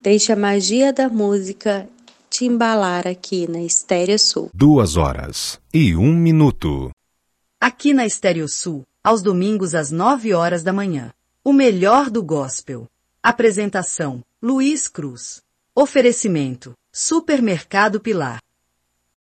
Deixe a magia da música te embalar aqui na Estéreo Sul. 2h01. Aqui na Estéreo Sul, aos domingos às 9h da manhã. O melhor do gospel. Apresentação: Luiz Cruz. Oferecimento: Supermercado Pilar.